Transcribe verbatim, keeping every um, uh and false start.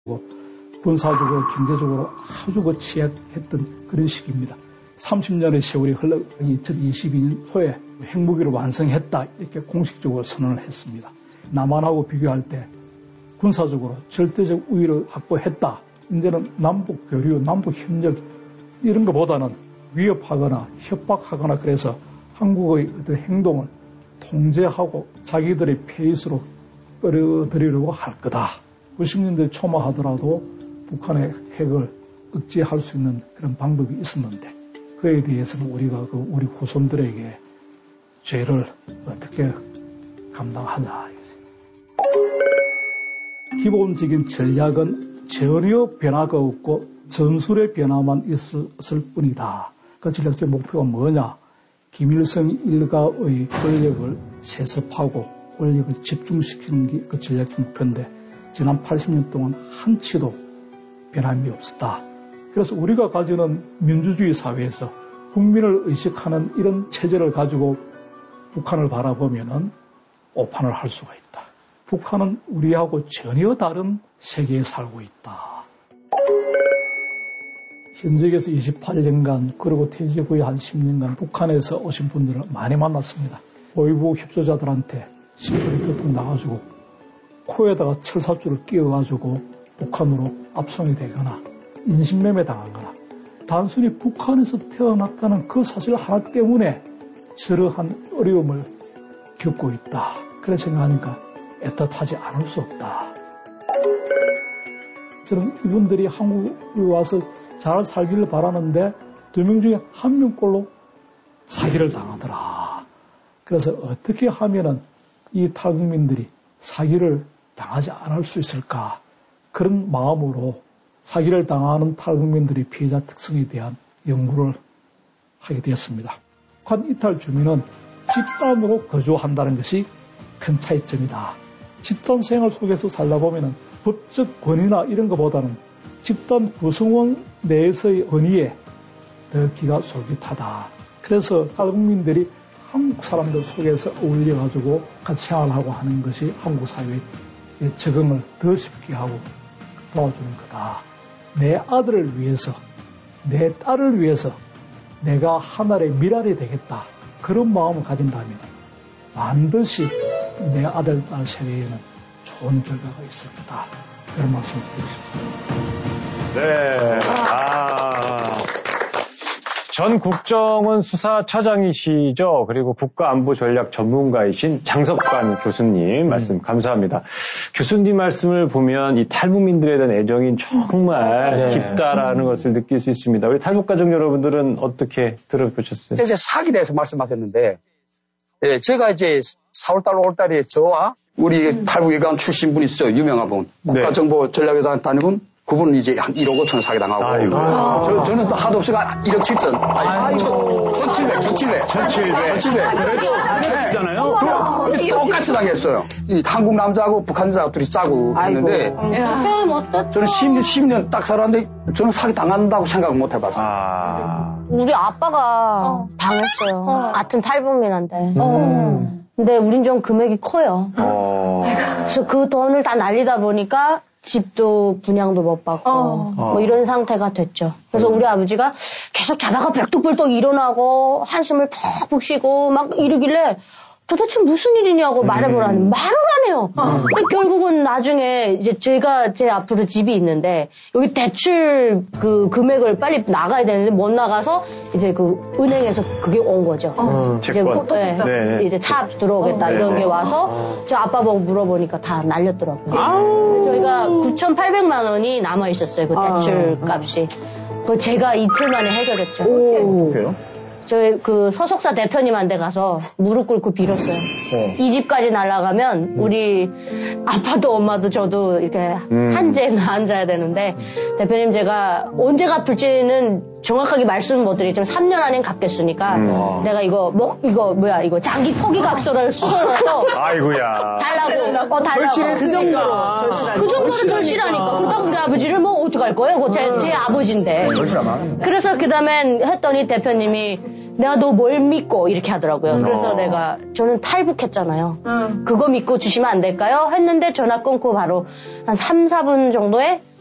군사적으로 경제적으로 아주 그 취약했던 그런 시기입니다. 삼십 년의 세월이 흘러 이천이십이 년 초에 핵무기를 완성했다 이렇게 공식적으로 선언을 했습니다. 남한하고 비교할 때 군사적으로 절대적 우위를 확보했다. 이제는 남북 교류, 남북 협력 이런 것보다는 위협하거나 협박하거나 그래서 한국의 어떤 행동을 통제하고 자기들의 페이스로 끌어들이려고 할 거다. 구십 년대 초만 하더라도 북한의 핵을 억제할 수 있는 그런 방법이 있었는데 그에 대해서는 우리가 그 우리 후손들에게 죄를 어떻게 감당하냐. 기본적인 전략은 전혀 변화가 없고 전술의 변화만 있었을 뿐이다. 그 전략적 목표가 뭐냐? 김일성 일가의 권력을 세습하고 권력을 집중시키는 게 그 전략적 목표인데 지난 팔십 년 동안 한치도 변함이 없었다. 그래서 우리가 가지는 민주주의 사회에서 국민을 의식하는 이런 체제를 가지고 북한을 바라보면은 오판을 할 수가 있다. 북한은 우리하고 전혀 다른 세계에 살고 있다. 현직에서 이십팔 년간 그리고 퇴직 후에 한 십 년간 북한에서 오신 분들을 많이 만났습니다. 보위부 협조자들한테 시골이 툭툭 나가지고 코에다가 철사줄을 끼워가지고 북한으로 압송이 되거나 인신매매 당하거나 단순히 북한에서 태어났다는 그 사실 하나 때문에 저러한 어려움을 겪고 있다. 그런 생각하니까 애틋하지 않을 수 없다. 저는 이분들이 한국에 와서 잘 살기를 바라는데 두 명 중에 한 명꼴로 사기를 당하더라. 그래서 어떻게 하면은 이 탈북민들이 사기를 당하지 않을 수 있을까? 그런 마음으로 사기를 당하는 탈북민들의 피해자 특성에 대한 연구를 하게 되었습니다. 북한 이탈 주민은 집단으로 거주한다는 것이 큰 차이점이다. 집단 생활 속에서 살다 보면은 법적 권위나 이런 것보다는 집단 구성원 내에서의 권위에 더 기가 솔깃하다. 그래서 탈북민들이 한국 사람들 속에서 어울려가지고 같이 생활하고 하는 것이 한국 사회의 적응을 더 쉽게 하고 도와주는 거다. 내 아들을 위해서, 내 딸을 위해서 내가 하나의 미랄이 되겠다. 그런 마음을 가진다면 반드시 내 아들, 딸 세대에는 좋은 결과가 있을 거다. 그런 말씀을 드리고 싶습니다. 네. 아. 전 국정원 수사처장이시죠. 그리고 국가안보전략 전문가이신 장석관 교수님 말씀 음. 감사합니다. 교수님 말씀을 보면 이 탈북민들에 대한 애정이 정말 네. 깊다라는 것을 느낄 수 있습니다. 우리 탈북가족 여러분들은 어떻게 들어보셨어요? 이제 사기에 대해서 말씀하셨는데 예, 제가 이제 사월달, 오월달에 저와 우리 음. 탈북예관 출신 분이 있어요. 유명한 분. 국가정보전략회단 다니분. 그분은 이제 한 일억 오천 사기 당하고. 아, 저, 저는 또 하도 없이가 일억 칠천. 아이고. 천칠백, 천칠백. 천칠백. 천칠백. 그래도 잘했잖아요. 네. 똑같이 당했어요. 이 한국 남자하고 북한 여자하고 둘이 짜고 했는데. 저는 십 년, 십 년 딱 살았는데 저는 사기 당한다고 생각을 못 해봤어요. 아. 우리 아빠가 어. 당했어요. 어. 같은 탈북민한테. 음. 근데 우린 좀 금액이 커요. 어. 그래서 그 돈을 다 날리다 보니까 집도 분양도 못 받고 어. 뭐 이런 상태가 됐죠. 그래서 음. 우리 아버지가 계속 자다가 벌떡벌떡 일어나고 한숨을 푹푹 쉬고 막 이러길래 도대체 무슨 일이냐고 음. 말해보라니 말을 안 해요. 음. 결국은 나중에 이제 제가 제 앞으로 집이 있는데 여기 대출 그 금액을 빨리 나가야 되는데 못 나가서 이제 그 은행에서 그게 온 거죠. 음. 이제, 뭐, 네. 네. 이제 차 들어오겠다 어. 이런 게 와서 어. 저 아빠 보고 물어보니까 다 날렸더라고요. 아우. 저희가 구천팔백만 원이 남아 있었어요. 그 대출 아. 값이. 그 제가 이틀 만에 해결했죠. 그래요? 저희 그 소속사 대표님한테 가서 무릎 꿇고 빌었어요. 어. 이 집까지 날아가면 음. 우리 아빠도 엄마도 저도 이렇게 음. 한재에 앉아야 되는데 대표님 제가 언제 갚을지는 정확하게 말씀은 못 드리지만 삼 년 안엔 갚겠으니까 음. 내가 이거 뭐 이거 뭐야 이거 장기 포기각서를 수선해서 아이고야 달라고 어 달라고 그 정도로 그 정도로 절실하니까 그러니까 우리 아버지를 뭐 어떡할 거예요? 제, 제 아버지인데. 그래서 그 다음엔 했더니 대표님이 내가 너 뭘 믿고 이렇게 하더라고요. 그래서 어. 내가 저는 탈북했잖아요. 응. 그거 믿고 주시면 안 될까요? 했는데 전화 끊고 바로 한 삼, 사 분 정도에